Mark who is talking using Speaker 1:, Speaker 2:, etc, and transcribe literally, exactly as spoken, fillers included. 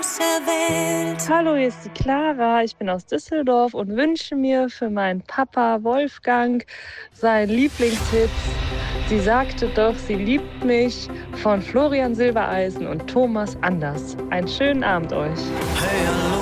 Speaker 1: große Welt.
Speaker 2: Hallo, hier ist die Clara. Ich bin aus Düsseldorf und wünsche mir für meinen Papa Wolfgang seinen Lieblingshit „Sie sagte doch, sie liebt mich" von Florian Silbereisen und Thomas Anders. Einen schönen Abend euch.
Speaker 1: Hey, hallo.